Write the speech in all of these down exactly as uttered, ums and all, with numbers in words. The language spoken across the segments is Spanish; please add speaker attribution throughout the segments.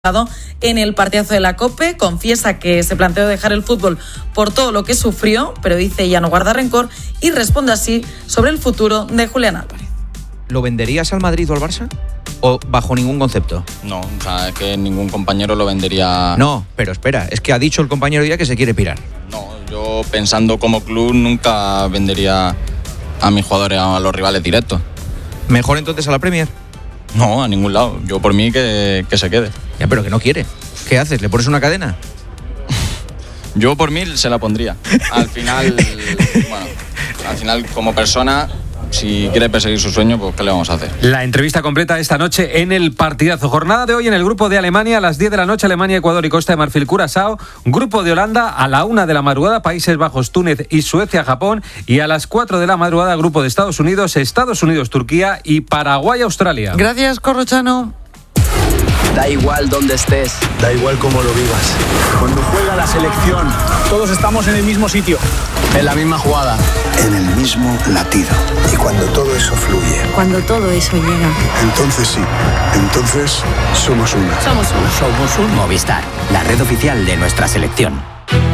Speaker 1: en el partidazo de la COPE, confiesa que se planteó dejar el fútbol por todo lo que sufrió, pero dice ya no guarda rencor y responde así sobre el futuro de Julián Álvarez.
Speaker 2: ¿Lo venderías al Madrid o al Barça? ¿O bajo ningún concepto?
Speaker 3: No, o sea, es que ningún compañero lo vendería.
Speaker 2: No, pero espera, es que ha dicho el compañero ya que se quiere pirar.
Speaker 3: No, yo pensando como club nunca vendería a mis jugadores a los rivales directos.
Speaker 2: ¿Mejor entonces a la Premier?
Speaker 3: No, a ningún lado. Yo por mí que, que se quede.
Speaker 2: Ya, pero que no quiere. ¿Qué haces? ¿Le pones una cadena?
Speaker 3: Yo por mí se la pondría. Al final, bueno, al final como persona, si quiere perseguir su sueño, pues ¿qué le vamos a hacer?
Speaker 4: La entrevista completa esta noche en el partidazo. Jornada de hoy en el grupo de Alemania a las diez de la noche, Alemania, Ecuador y Costa de Marfil, Curazao. Grupo de Holanda a la una de la madrugada, Países Bajos, Túnez y Suecia, Japón. Y a las cuatro de la madrugada, grupo de Estados Unidos, Estados Unidos, Turquía y Paraguay, Australia.
Speaker 5: Gracias, Corrochano.
Speaker 6: Da igual dónde estés,
Speaker 7: da igual cómo lo vivas.
Speaker 8: Cuando juega la selección, todos estamos en el mismo sitio,
Speaker 6: en la misma jugada,
Speaker 7: en el mismo latido. Y cuando todo eso fluye,
Speaker 9: cuando todo eso llega,
Speaker 7: entonces sí, entonces somos uno.
Speaker 9: Somos uno.
Speaker 6: Somos un
Speaker 10: Movistar, la red oficial de nuestra selección.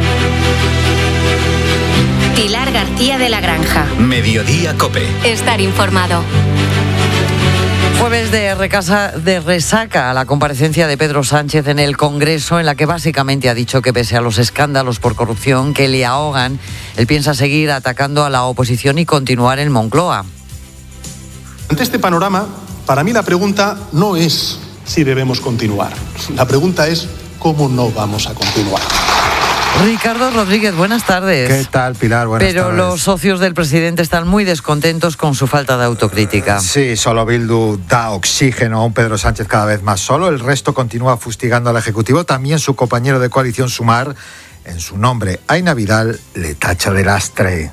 Speaker 11: Pilar García de la Granja.
Speaker 12: Mediodía COPE.
Speaker 11: Estar informado.
Speaker 5: Jueves de, recasa, de resaca a la comparecencia de Pedro Sánchez en el Congreso, en la que básicamente ha dicho que pese a los escándalos por corrupción que le ahogan, él piensa seguir atacando a la oposición y continuar en Moncloa.
Speaker 13: Ante este panorama, para mí la pregunta no es si debemos continuar. La pregunta es cómo no vamos a continuar.
Speaker 5: Ricardo Rodríguez, buenas tardes.
Speaker 14: ¿Qué tal, Pilar? Buenas
Speaker 5: Pero
Speaker 14: tardes.
Speaker 5: Pero los socios del presidente están muy descontentos con su falta de autocrítica.
Speaker 14: Sí, solo Bildu da oxígeno a un Pedro Sánchez cada vez más solo. El resto continúa fustigando al Ejecutivo. También su compañero de coalición Sumar, en su nombre, Aina Vidal, le tacha de lastre.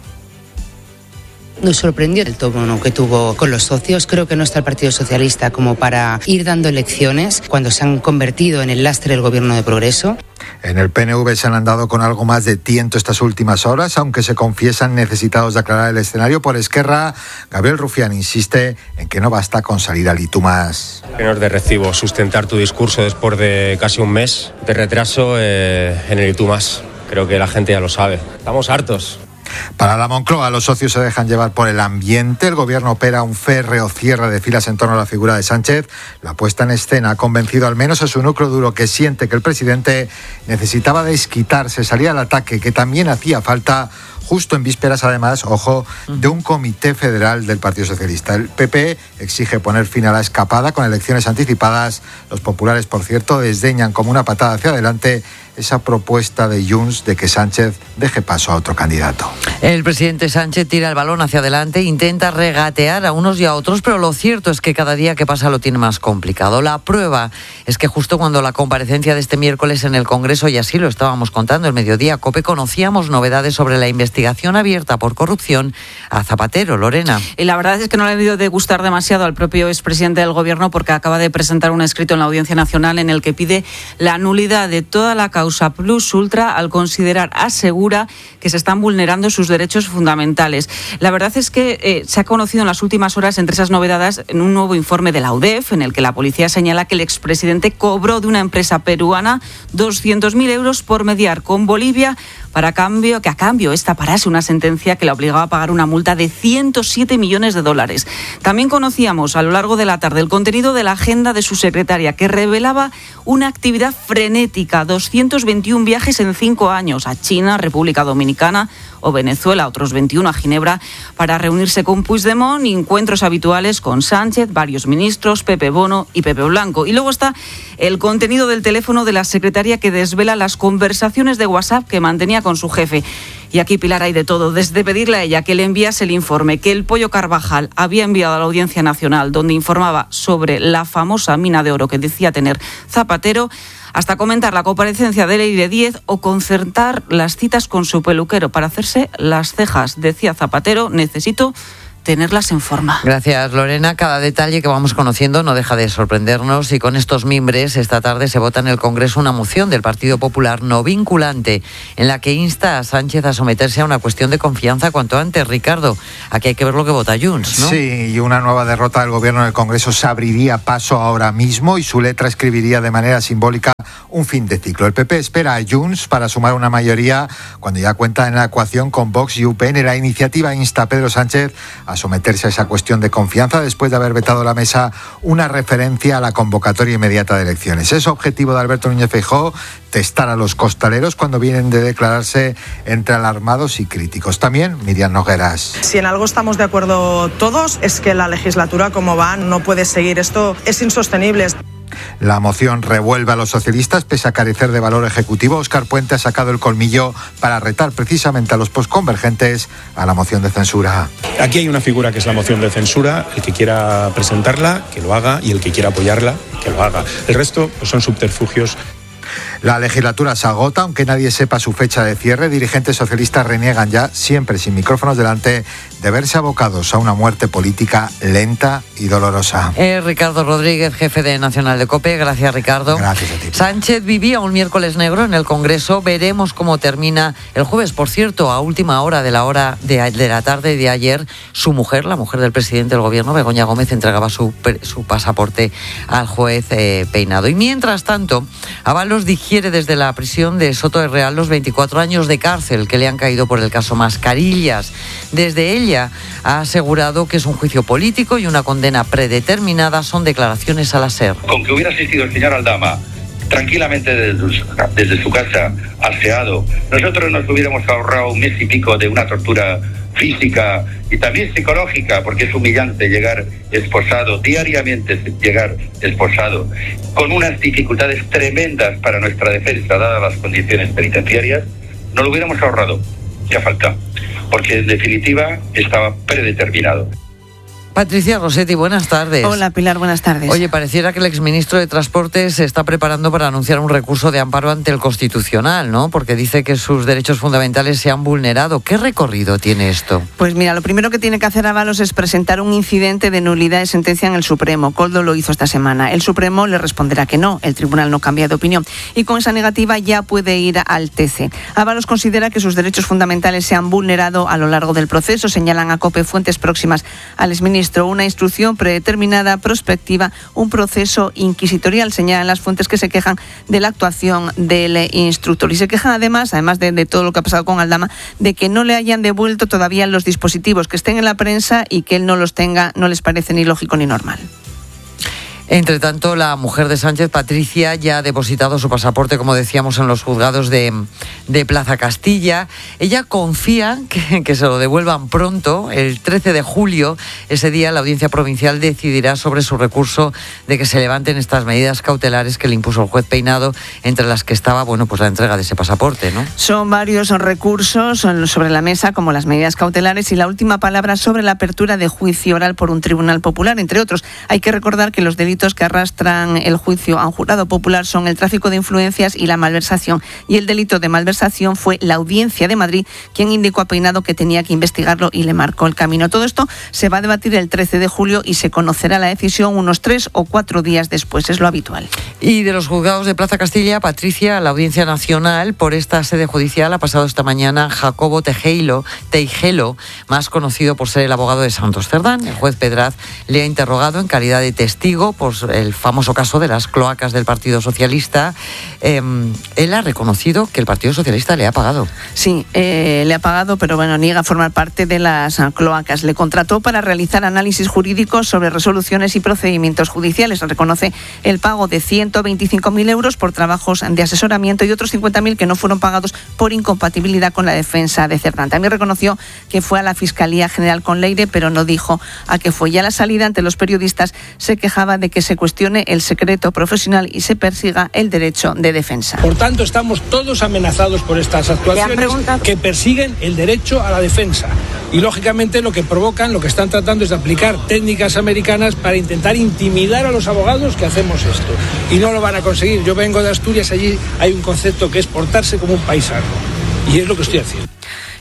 Speaker 15: Nos sorprendió el tono que tuvo con los socios. Creo que no está el Partido Socialista como para ir dando lecciones cuando se han convertido en el lastre del gobierno de progreso.
Speaker 14: En el P N V se han andado con algo más de tiento estas últimas horas, aunque se confiesan necesitados de aclarar el escenario. Por Esquerra, Gabriel Rufián insiste en que no basta con salir al Y Tú Más.
Speaker 16: Que no es de recibo sustentar tu discurso después de casi un mes de retraso eh, en el Y Tú Más. Creo que la gente ya lo sabe. Estamos hartos.
Speaker 14: Para la Moncloa, los socios se dejan llevar por el ambiente. El gobierno opera un férreo cierre de filas en torno a la figura de Sánchez. La puesta en escena ha convencido al menos a su núcleo duro, que siente que el presidente necesitaba desquitarse, salir al ataque, que también hacía falta, justo en vísperas, además, ojo, de un comité federal del Partido Socialista. El P P exige poner fin a la escapada con elecciones anticipadas. Los populares, por cierto, desdeñan como una patada hacia adelante esa propuesta de Junts de que Sánchez deje paso a otro candidato.
Speaker 5: El presidente Sánchez tira el balón hacia adelante, intenta regatear a unos y a otros, pero lo cierto es que cada día que pasa lo tiene más complicado. La prueba es que justo cuando la comparecencia de este miércoles en el Congreso, y así lo estábamos contando el Mediodía COPE, conocíamos novedades sobre la investigación abierta por corrupción a Zapatero. Lorena.
Speaker 17: Y la verdad es que no le ha debido de gustar demasiado al propio expresidente del Gobierno, porque acaba de presentar un escrito en la Audiencia Nacional en el que pide la nulidad de toda la causa plus ultra al considerar, asegura, que se están vulnerando sus derechos fundamentales. La verdad es que eh, se ha conocido en las últimas horas, entre esas novedades, en un nuevo informe de la U D E F, en el que la policía señala que el expresidente cobró de una empresa peruana doscientos mil euros por mediar con Bolivia para cambio, que a cambio esta parase una sentencia que le obligaba a pagar una multa de ciento siete millones de dólares. También conocíamos a lo largo de la tarde el contenido de la agenda de su secretaria, que revelaba una actividad frenética, doscientos veintiún viajes en cinco años a China, República Dominicana o Venezuela, otros veintiuno a Ginebra para reunirse con Puigdemont, y encuentros habituales con Sánchez, varios ministros, Pepe Bono y Pepe Blanco. Y luego está el contenido del teléfono de la secretaria, que desvela las conversaciones de WhatsApp que mantenía con su jefe. Y aquí, Pilar, hay de todo, desde pedirle a ella que le enviase el informe que el Pollo Carvajal había enviado a la Audiencia Nacional, donde informaba sobre la famosa mina de oro que decía tener Zapatero, hasta comentar la comparecencia de Ley de diez o concertar las citas con su peluquero para hacerse las cejas. Decía Zapatero: necesito tenerlas en forma.
Speaker 5: Gracias, Lorena. Cada detalle que vamos conociendo no deja de sorprendernos y con estos mimbres esta tarde se vota en el Congreso una moción del Partido Popular no vinculante en la que insta a Sánchez a someterse a una cuestión de confianza cuanto antes. Ricardo, aquí hay que ver lo que vota Junts, ¿no?
Speaker 14: Sí, y una nueva derrota del Gobierno en el Congreso se abriría paso ahora mismo y su letra escribiría de manera simbólica un fin de ciclo. El P P espera a Junts para sumar una mayoría cuando ya cuenta en la ecuación con Vox y U P N. La iniciativa insta a Pedro Sánchez a someterse a esa cuestión de confianza después de haber vetado a la mesa una referencia a la convocatoria inmediata de elecciones. Es objetivo de Alberto Núñez Feijóo testar a los costaleros cuando vienen de declararse entre alarmados y críticos. También Miriam Nogueras.
Speaker 9: Si en algo estamos de acuerdo todos es que la legislatura como va no puede seguir. Esto es insostenible.
Speaker 14: La moción revuelve a los socialistas pese a carecer de valor ejecutivo. Óscar Puente ha sacado el colmillo para retar precisamente a los posconvergentes a la moción de censura.
Speaker 12: Aquí hay una figura que es la moción de censura. El que quiera presentarla, que lo haga, y el que quiera apoyarla, que lo haga. El resto pues, son subterfugios.
Speaker 14: La legislatura se agota, aunque nadie sepa su fecha de cierre. Dirigentes socialistas reniegan ya, siempre sin micrófonos delante, de verse abocados a una muerte política lenta y dolorosa.
Speaker 5: Eh, Ricardo Rodríguez, jefe de Nacional de COPE. Gracias, Ricardo.
Speaker 14: Gracias a ti.
Speaker 5: Sánchez vivía un miércoles negro en el Congreso. Veremos cómo termina el jueves. Por cierto, a última hora de la hora de, de la tarde de ayer, su mujer, la mujer del presidente del Gobierno, Begoña Gómez, entregaba su, su pasaporte al juez eh, Peinado. Y mientras tanto, Ábalos digiere desde la prisión de Soto de Real los veinticuatro años de cárcel que le han caído por el caso Mascarillas. Desde ella ha asegurado que es un juicio político y una condena predeterminada. Son declaraciones a la SER.
Speaker 18: Con que hubiera asistido el señor Aldama tranquilamente desde su, desde su casa, aseado, nosotros nos hubiéramos ahorrado un mes y pico de una tortura física y también psicológica, porque es humillante llegar esposado, diariamente llegar esposado, con unas dificultades tremendas para nuestra defensa, dadas las condiciones penitenciarias. No lo hubiéramos ahorrado, ya falta, porque en definitiva estaba predeterminado.
Speaker 5: Patricia Rossetti, buenas tardes.
Speaker 19: Hola, Pilar, buenas tardes.
Speaker 5: Oye, pareciera que el exministro de Transportes se está preparando para anunciar un recurso de amparo ante el Constitucional, ¿no? Porque dice que sus derechos fundamentales se han vulnerado. ¿Qué recorrido tiene esto?
Speaker 19: Pues mira, lo primero que tiene que hacer Ábalos es presentar un incidente de nulidad de sentencia en el Supremo. Koldo lo hizo esta semana. El Supremo le responderá que no. El tribunal no cambia de opinión. Y con esa negativa ya puede ir al T C. Ábalos considera que sus derechos fundamentales se han vulnerado a lo largo del proceso. Señalan a COPE fuentes próximas al exministro. Una instrucción predeterminada, prospectiva, un proceso inquisitorial, señalan las fuentes que se quejan de la actuación del instructor. Y se quejan además, además de, de todo lo que ha pasado con Aldama, de que no le hayan devuelto todavía los dispositivos, que estén en la prensa y que él no los tenga, no les parece ni lógico ni normal.
Speaker 5: Entre tanto, la mujer de Sánchez, Patricia, ya ha depositado su pasaporte, como decíamos, en los juzgados de, de Plaza Castilla. Ella confía que, que se lo devuelvan pronto. El trece de julio, ese día, la Audiencia Provincial decidirá sobre su recurso de que se levanten estas medidas cautelares que le impuso el juez Peinado, entre las que estaba, bueno, pues la entrega de ese pasaporte, ¿no?
Speaker 19: Son varios recursos sobre la mesa, como las medidas cautelares y la última palabra sobre la apertura de juicio oral por un tribunal popular, entre otros. Hay que recordar que los delitos que arrastran el juicio a un jurado popular son el tráfico de influencias y la malversación. Y el delito de malversación fue la Audiencia de Madrid quien indicó a Peinado que tenía que investigarlo y le marcó el camino. Todo esto se va a debatir el trece de julio y se conocerá la decisión unos tres o cuatro días después, es lo habitual.
Speaker 5: Y de los juzgados de Plaza Castilla, Patricia, la Audiencia Nacional, por esta sede judicial ha pasado esta mañana Jacobo Tejeilo, Teijelo, más conocido por ser el abogado de Santos Cerdán. El juez Pedraz le ha interrogado en calidad de testigo por el famoso caso de las cloacas del Partido Socialista. Eh, él ha reconocido que el Partido Socialista le ha pagado.
Speaker 19: Sí, eh, le ha pagado, pero bueno, niega formar parte de las cloacas. Le contrató para realizar análisis jurídicos sobre resoluciones y procedimientos judiciales. Reconoce el pago de ciento veinticinco mil euros por trabajos de asesoramiento y otros cincuenta mil que no fueron pagados por incompatibilidad con la defensa de Cerdán. También reconoció que fue a la Fiscalía General con Leire, pero no dijo a qué fue. Ya a la salida, ante los periodistas, se quejaba de que se cuestione el secreto profesional y se persiga el derecho de defensa.
Speaker 8: Por tanto, estamos todos amenazados por estas actuaciones que persiguen el derecho a la defensa. Y, lógicamente, lo que provocan, lo que están tratando es de aplicar técnicas americanas para intentar intimidar a los abogados que hacemos esto. Y no lo van a conseguir. Yo vengo de Asturias, allí hay un concepto que es portarse como un paisano. Y es lo que estoy haciendo.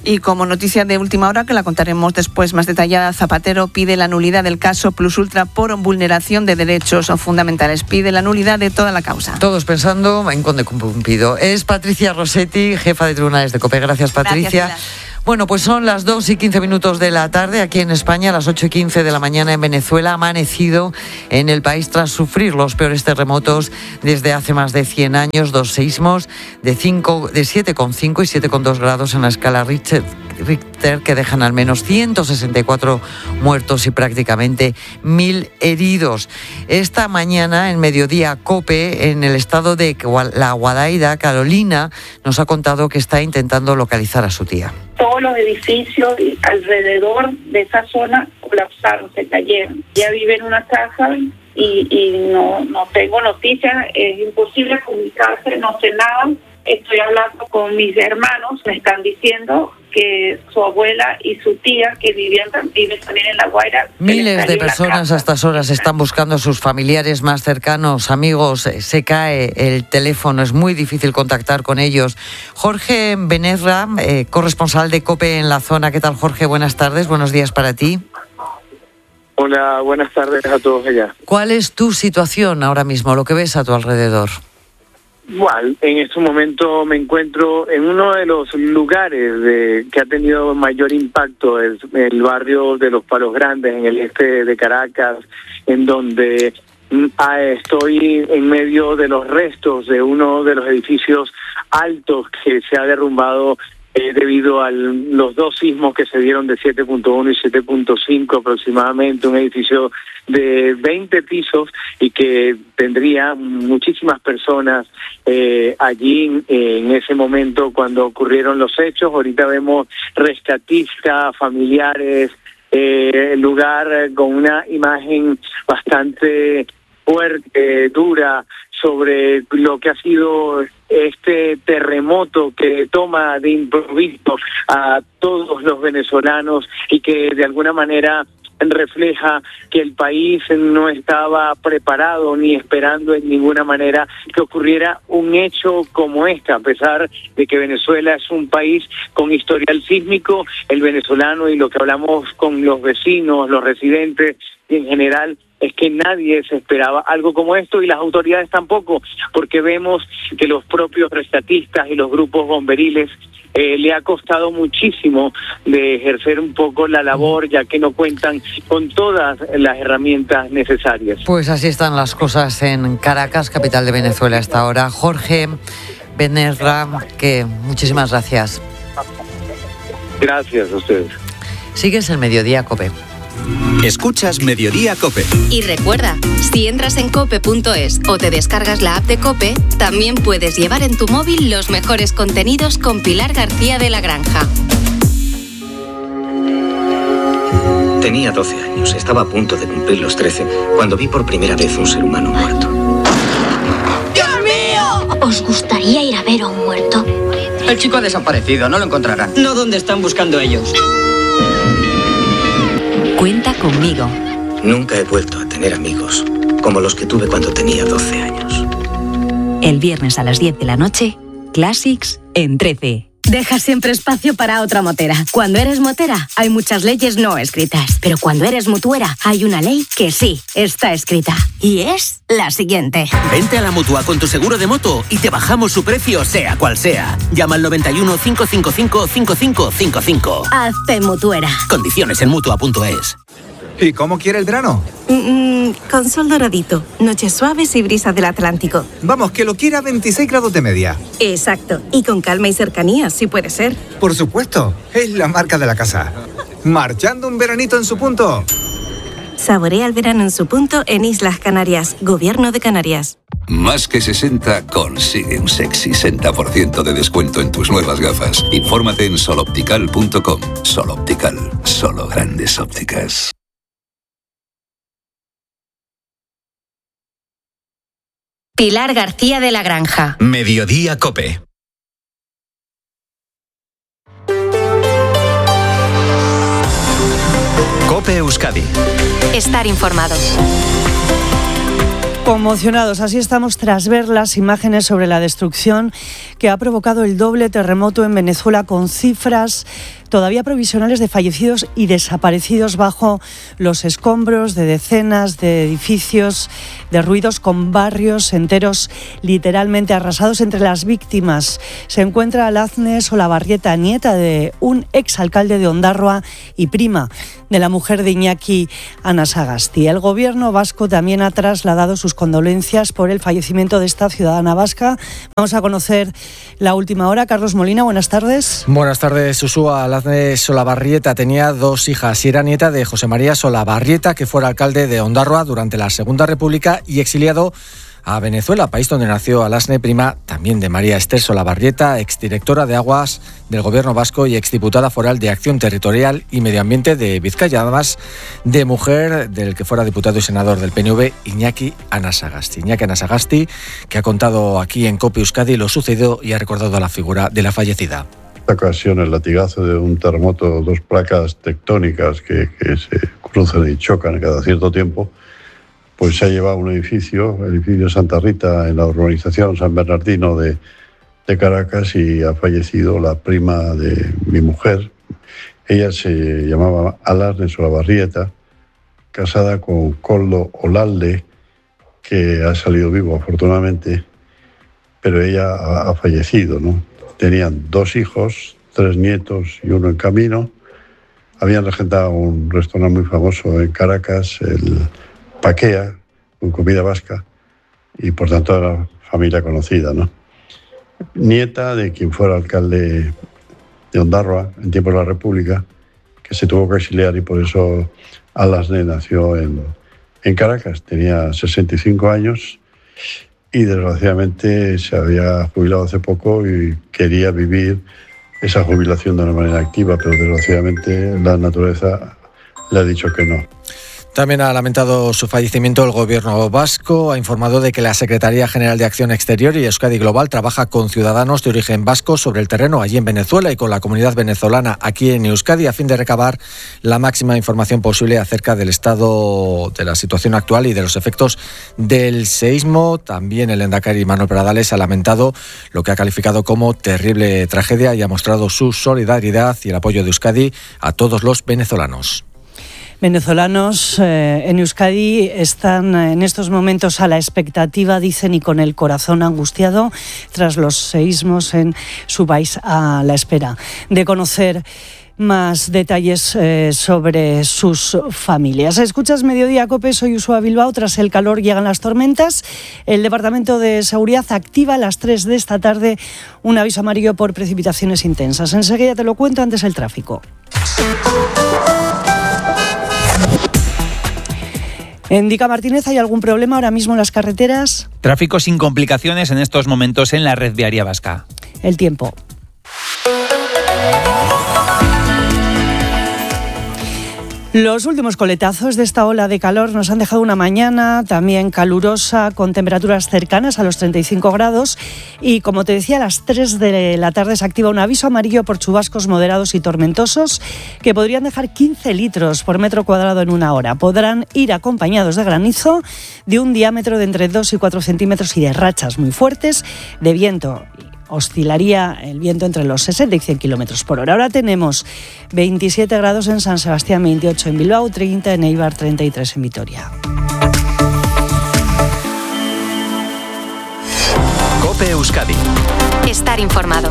Speaker 19: Y como noticia de última hora, que la contaremos después más detallada, Zapatero pide la nulidad del caso Plus Ultra por vulneración de derechos fundamentales. Pide la nulidad de toda la causa.
Speaker 5: Todos pensando en Conde Cumpido. Es Patricia Rossetti, jefa de tribunales de COPE. Gracias, Patricia. Gracias, bueno, pues son las dos y quince minutos de la tarde aquí en España, las ocho y quince de la mañana en Venezuela. Ha amanecido en el país tras sufrir los peores terremotos desde hace más de cien años. Dos seísmos de, cinco, de siete coma cinco y siete coma dos grados en la escala Richter, Richter que dejan al menos ciento sesenta y cuatro muertos y prácticamente mil heridos. Esta mañana, en Mediodía COPE, en el estado de La Guadaira, Carolina nos ha contado que está intentando localizar a su tía.
Speaker 20: Todos los edificios alrededor de esa zona colapsaron, se cayeron. Ya vive en una casa y, y no, no tengo noticias, es imposible comunicarse, no sé nada. Estoy hablando con mis hermanos, me están diciendo que su abuela y su tía, que vivían viven también en La Guaira.
Speaker 5: Miles de personas a estas horas están buscando a sus familiares más cercanos, amigos. Se cae el teléfono, es muy difícil contactar con ellos. Jorge Benezra, eh, corresponsal de COPE en la zona. ¿Qué tal, Jorge? Buenas tardes, buenos días para ti.
Speaker 21: Hola, buenas tardes a todos allá.
Speaker 5: ¿Cuál es tu situación ahora mismo, lo que ves a tu alrededor?
Speaker 21: Igual, en este momento me encuentro en uno de los lugares de, que ha tenido mayor impacto, es el barrio de Los Palos Grandes, en el este de Caracas, en donde ah, estoy en medio de los restos de uno de los edificios altos que se ha derrumbado eh, debido a los dos sismos que se dieron de siete punto uno y siete punto cinco aproximadamente, un edificio de veinte pisos y que tendría muchísimas personas eh, allí eh, en ese momento cuando ocurrieron los hechos. Ahorita vemos rescatistas, familiares, eh, el lugar con una imagen bastante fuerte, dura, sobre lo que ha sido este terremoto que toma de improviso a todos los venezolanos y que de alguna manera refleja que el país no estaba preparado ni esperando en ninguna manera que ocurriera un hecho como este, a pesar de que Venezuela es un país con historial sísmico. El venezolano, y lo que hablamos con los vecinos, los residentes y en general, es que nadie se esperaba algo como esto y las autoridades tampoco, porque vemos que los propios rescatistas y los grupos bomberiles Eh, le ha costado muchísimo de ejercer un poco la labor, ya que no cuentan con todas las herramientas necesarias.
Speaker 5: Pues así están las cosas en Caracas, capital de Venezuela hasta ahora. Jorge Benezra, que muchísimas gracias.
Speaker 21: Gracias a ustedes.
Speaker 5: Sigues el Mediodía COPE.
Speaker 10: Escuchas Mediodía COPE.
Speaker 11: Y recuerda, si entras en cope punto es o te descargas la app de COPE, también puedes llevar en tu móvil los mejores contenidos con Pilar García de la Granja.
Speaker 22: Tenía doce años, estaba a punto de cumplir los trece, cuando vi por primera vez un ser humano muerto.
Speaker 23: ¡Dios mío! ¿Os gustaría ir a ver a un muerto?
Speaker 6: El chico ha desaparecido, no lo encontrarán. No donde están buscando ellos.
Speaker 11: Cuenta conmigo.
Speaker 22: Nunca he vuelto a tener amigos como los que tuve cuando tenía doce años.
Speaker 11: El viernes a las diez de la noche, Classics en trece.
Speaker 24: Deja siempre espacio para otra motera. Cuando eres motera, hay muchas leyes no escritas. Pero cuando eres mutuera, hay una ley que sí está escrita. Y es la siguiente.
Speaker 25: Vente a la Mutua con tu seguro de moto y te bajamos su precio, sea cual sea. Llama al noventa y uno, cinco cinco cinco, cinco cinco cinco cinco.
Speaker 24: Hazte mutuera.
Speaker 25: Condiciones en mutua punto es.
Speaker 26: ¿Y cómo quiere el verano?
Speaker 24: Mm, con sol doradito, noches suaves y brisas del Atlántico.
Speaker 26: Vamos, que lo quiera a veintiséis grados de media.
Speaker 24: Exacto, y con calma y cercanía, si puede ser.
Speaker 26: Por supuesto, es la marca de la casa. Marchando un veranito en su punto.
Speaker 24: Saborea el verano en su punto en Islas Canarias, Gobierno de Canarias.
Speaker 27: Más que sesenta consigue un sexy sesenta por ciento de descuento en tus nuevas gafas. Infórmate en sol optical punto com. Sol Optical, solo grandes ópticas.
Speaker 11: Pilar García de la Granja.
Speaker 10: Mediodía COPE. COPE Euskadi.
Speaker 11: Estar informado.
Speaker 1: Conmocionados, así estamos tras ver las imágenes sobre la destrucción que ha provocado el doble terremoto en Venezuela, con cifras todavía provisionales de fallecidos y desaparecidos bajo los escombros de decenas de edificios derruidos, con barrios enteros literalmente arrasados. Entre las víctimas se encuentra Alazne Solabarrieta, nieta de un exalcalde de Ondarroa y prima de la mujer de Iñaki Anasagasti. El gobierno vasco también ha trasladado sus condolencias por el fallecimiento de esta ciudadana vasca. Vamos a conocer la última hora. Carlos Molina, buenas tardes.
Speaker 2: Buenas tardes, Susúa. Alazne Solabarrieta tenía dos hijas y era nieta de José María Solabarrieta, que fuera alcalde de Ondarroa durante la Segunda República y exiliado a Venezuela, país donde nació Alazne, prima también de María Esther Solabarrieta, exdirectora de Aguas del Gobierno vasco y exdiputada foral de Acción Territorial y Medio Ambiente de Vizcaya, además de mujer del que fuera diputado y senador del P N V, Iñaki Anasagasti. Iñaki Anasagasti, que ha contado aquí en COPE Euskadi lo sucedido y ha recordado a la figura de la fallecida.
Speaker 3: En esta ocasión, el latigazo de un terremoto, dos placas tectónicas que, que se cruzan y chocan cada cierto tiempo, pues se ha llevado un edificio, el edificio Santa Rita, en la urbanización San Bernardino de, de Caracas, y ha fallecido la prima de mi mujer. Ella se llamaba Alazne Solabarrieta, casada con Koldo Olalde, que ha salido vivo afortunadamente, pero ella ha, ha fallecido, ¿no? Tenían dos hijos, tres nietos y uno en camino. Habían regentado un restaurante muy famoso en Caracas, el Paquea, con comida vasca, y por tanto era familia conocida, ¿no? Nieta de quien fuera alcalde de Ondarroa en tiempo de la República, que se tuvo que exiliar, y por eso Alazne nació en, en Caracas. Tenía sesenta y cinco años y desgraciadamente se había jubilado hace poco y quería vivir esa jubilación de una manera activa, pero desgraciadamente la naturaleza le ha dicho que no.
Speaker 2: También ha lamentado su fallecimiento el gobierno vasco. Ha informado de que la Secretaría General de Acción Exterior y Euskadi Global trabaja con ciudadanos de origen vasco sobre el terreno allí en Venezuela y con la comunidad venezolana aquí en Euskadi, a fin de recabar la máxima información posible acerca del estado de la situación actual y de los efectos del seísmo. También el lehendakari Manuel Pradales ha lamentado lo que ha calificado como terrible tragedia y ha mostrado su solidaridad y el apoyo de Euskadi a todos los venezolanos.
Speaker 1: Venezolanos eh, en Euskadi están en estos momentos a la expectativa, dicen, y con el corazón angustiado tras los seísmos en su país, a la espera de conocer más detalles eh, sobre sus familias. Escuchas Mediodía COPE, soy Usua Bilbao. Tras el calor llegan las tormentas. El Departamento de Seguridad activa a las tres de esta tarde un aviso amarillo por precipitaciones intensas. Enseguida te lo cuento, antes el tráfico. En Dica Martínez, ¿hay algún problema ahora mismo en las carreteras?
Speaker 4: Tráfico sin complicaciones en estos momentos en la red viaria vasca.
Speaker 1: El tiempo. Los últimos coletazos de esta ola de calor nos han dejado una mañana también calurosa, con temperaturas cercanas a los treinta y cinco grados, y como te decía, a las tres de la tarde se activa un aviso amarillo por chubascos moderados y tormentosos que podrían dejar quince litros por metro cuadrado en una hora. Podrán ir acompañados de granizo de un diámetro de entre dos y cuatro centímetros y de rachas muy fuertes de viento. Oscilaría el viento entre los sesenta y cien kilómetros por hora. Ahora tenemos veintisiete grados en San Sebastián, veintiocho en Bilbao, treinta en Eibar, treinta y tres en Vitoria.
Speaker 10: COPE Euskadi.
Speaker 11: Estar informado.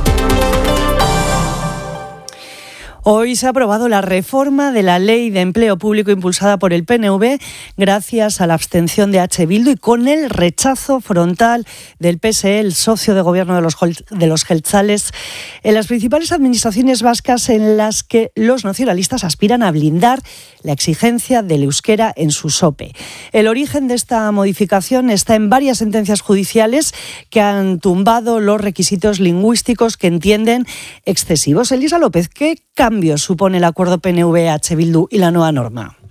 Speaker 1: Hoy se ha aprobado la reforma de la Ley de Empleo Público impulsada por el P N V gracias a la abstención de H. Bildu y con el rechazo frontal del P S E, el socio de gobierno de los, de los jeltzales, en las principales administraciones vascas, en las que los nacionalistas aspiran a blindar la exigencia del euskera en su S O P E. El origen de esta modificación está en varias sentencias judiciales que han tumbado los requisitos lingüísticos que entienden excesivos. Elisa López, ¿qué cambios supone el acuerdo P N V H. Bildu y la nueva norma?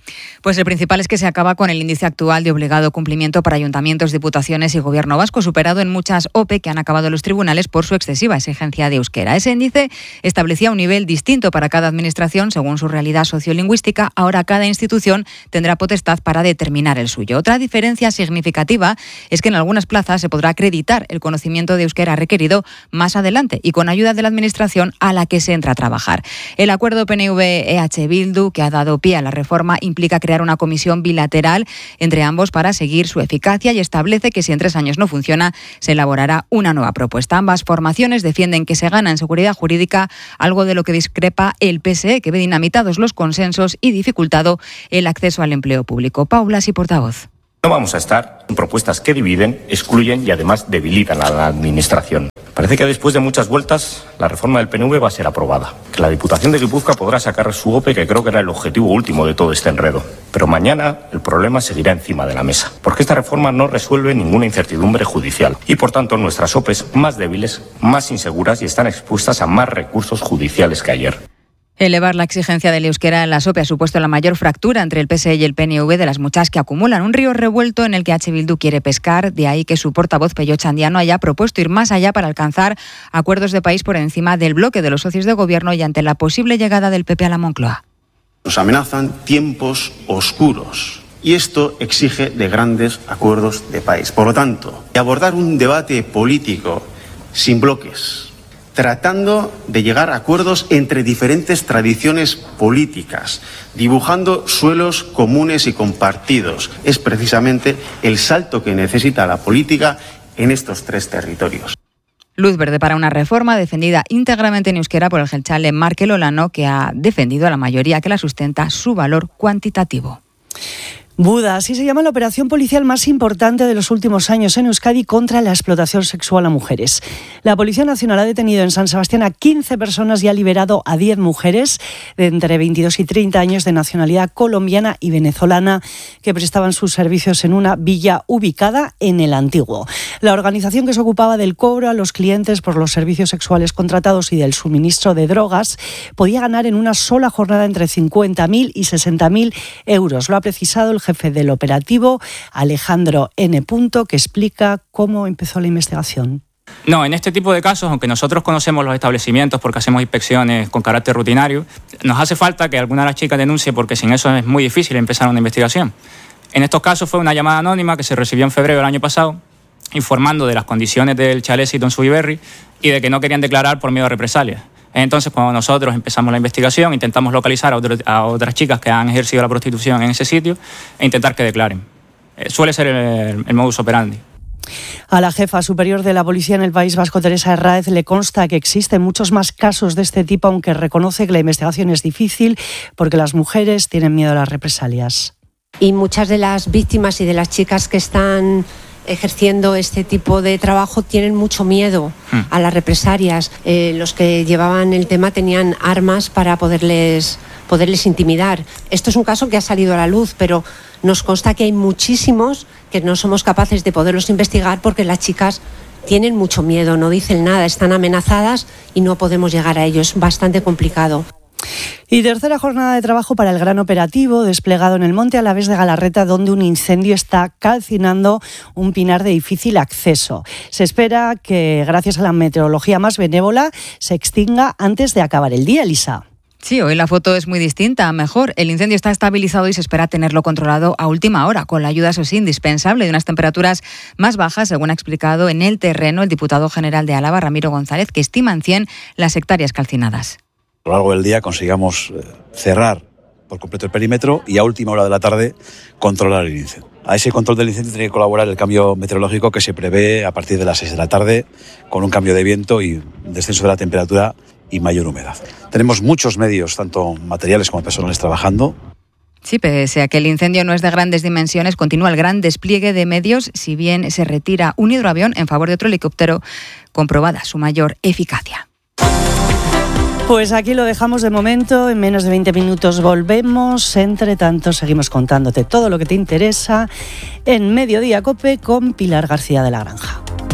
Speaker 7: Pues el principal es que se acaba con el índice actual de obligado cumplimiento para ayuntamientos, diputaciones y gobierno vasco, superado en muchas O P E que han acabado los tribunales por su excesiva exigencia de euskera. Ese índice establecía un nivel distinto para cada administración según su realidad sociolingüística. Ahora cada institución tendrá potestad para determinar el suyo. Otra diferencia significativa es que en algunas plazas se podrá acreditar el conocimiento de euskera requerido más adelante y con ayuda de la administración a la que se entra a trabajar. El acuerdo P N V E H Bildu que ha dado pie a la reforma implica crear una comisión bilateral entre ambos para seguir su eficacia y establece que si en tres años no funciona, se elaborará una nueva propuesta. Ambas formaciones defienden que se gana en seguridad jurídica, algo de lo que discrepa el P S E, que ve dinamitados los consensos y dificultado el acceso al empleo público. Paula, sí, portavoz.
Speaker 9: No vamos a estar en propuestas que dividen, excluyen y además debilitan a la administración. Parece que después de muchas vueltas la reforma del P N V va a ser aprobada. Que la Diputación de Guipúzcoa podrá sacar su O P E, que creo que era el objetivo último de todo este enredo. Pero mañana el problema seguirá encima de la mesa. Porque esta reforma no resuelve ninguna incertidumbre judicial. Y por tanto nuestras O P Es más débiles, más inseguras y están expuestas a más recursos judiciales que ayer.
Speaker 7: Elevar la exigencia del euskera en la S O P E ha supuesto la mayor fractura entre el P S E y el P N V de las muchas que acumulan. Un río revuelto en el que H. Bildu quiere pescar, de ahí que su portavoz Pello Chandiano haya propuesto ir más allá para alcanzar acuerdos de país por encima del bloque de los socios de gobierno y ante la posible llegada del P P a la Moncloa.
Speaker 12: Nos amenazan tiempos oscuros y esto exige de grandes acuerdos de país. Por lo tanto, abordar un debate político sin bloques, tratando de llegar a acuerdos entre diferentes tradiciones políticas, dibujando suelos comunes y compartidos. Es precisamente el salto que necesita la política en estos tres territorios.
Speaker 7: Luz verde para una reforma defendida íntegramente en euskera por el jeltzale Markel Olano, que ha defendido a la mayoría que la sustenta su valor cuantitativo.
Speaker 1: Buda, así se llama la operación policial más importante de los últimos años en Euskadi contra la explotación sexual a mujeres. La Policía Nacional ha detenido en San Sebastián a quince personas y ha liberado a diez mujeres de entre veintidós y treinta años de nacionalidad colombiana y venezolana que prestaban sus servicios en una villa ubicada en el Antiguo. La organización que se ocupaba del cobro a los clientes por los servicios sexuales contratados y del suministro de drogas podía ganar en una sola jornada entre cincuenta mil y sesenta mil euros. Lo ha precisado el jefe del operativo, Alejandro N. que explica cómo empezó la investigación.
Speaker 13: No, en este tipo de casos, aunque nosotros conocemos los establecimientos porque hacemos inspecciones con carácter rutinario, nos hace falta que alguna de las chicas denuncie porque sin eso es muy difícil empezar una investigación. En estos casos fue una llamada anónima que se recibió en febrero del año pasado informando de las condiciones del chalet en Subiberri y de que no querían declarar por miedo a represalias. Entonces, cuando nosotros empezamos la investigación, intentamos localizar a, otro, a otras chicas que han ejercido la prostitución en ese sitio e intentar que declaren. Eh, suele ser el, el modus operandi.
Speaker 1: A la jefa superior de la policía en el País Vasco, Teresa Herráez, le consta que existen muchos más casos de este tipo, aunque reconoce que la investigación es difícil porque las mujeres tienen miedo a las represalias.
Speaker 15: Y muchas de las víctimas y de las chicas que están ejerciendo este tipo de trabajo tienen mucho miedo a las represalias. Eh, los que llevaban el tema tenían armas para poderles, poderles intimidar. Esto es un caso que ha salido a la luz, pero nos consta que hay muchísimos que no somos capaces de poderlos investigar porque las chicas tienen mucho miedo, no dicen nada, están amenazadas y no podemos llegar a ello. Es bastante complicado.
Speaker 1: Y tercera jornada de trabajo para el gran operativo desplegado en el Monte Alavés de Galarreta, donde un incendio está calcinando un pinar de difícil acceso. Se espera que, gracias a la meteorología más benévola, se extinga antes de acabar el día, Elisa.
Speaker 7: Sí, hoy la foto es muy distinta, mejor. El incendio está estabilizado y se espera tenerlo controlado a última hora, con la ayuda, eso sí, indispensable de unas temperaturas más bajas, según ha explicado en el terreno el diputado general de Álava, Ramiro González, que estima en cien las hectáreas calcinadas.
Speaker 16: A lo largo del día consigamos cerrar por completo el perímetro y a última hora de la tarde controlar el incendio. A ese control del incendio tiene que colaborar el cambio meteorológico que se prevé a partir de las seis de la tarde, con un cambio de viento y un descenso de la temperatura y mayor humedad. Tenemos muchos medios, tanto materiales como personales, trabajando.
Speaker 7: Sí, pese a que el incendio no es de grandes dimensiones, continúa el gran despliegue de medios, si bien se retira un hidroavión en favor de otro helicóptero, comprobada su mayor eficacia.
Speaker 1: Pues aquí lo dejamos de momento, en menos de veinte minutos volvemos, entre tanto seguimos contándote todo lo que te interesa en Mediodía Cope con Pilar García de la Granja.